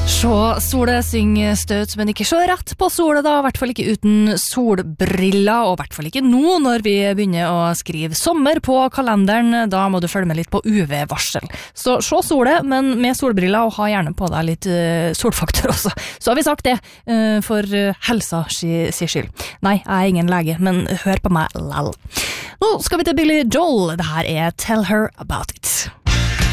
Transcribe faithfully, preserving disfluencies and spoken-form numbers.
Så solet synger støt, men ikke så rett på solet da, I hvert fall ikke uten solbriller, og I hvert fall ikke nå når vi begynner å skrive sommer på kalenderen, da må du følge med litt på U V-varsel. Så se solet, men med solbriller, og ha gjerne på deg litt uh, solfaktor også. Så har vi sagt det, uh, for uh, helsa si, si skyld. Nei, jeg er ingen lege, men hør på meg lell. Nå skal vi til Billy Joel, det her er Tell Her About It.